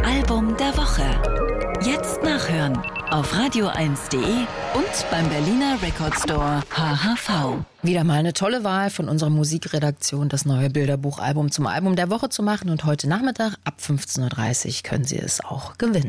Album der Woche. Jetzt nachhören auf radio1.de und beim Berliner Record Store HHV. Wieder mal eine tolle Wahl von unserer Musikredaktion, das neue Bilderbuchalbum zum Album der Woche zu machen. Und heute Nachmittag ab 15.30 Uhr können Sie es auch gewinnen.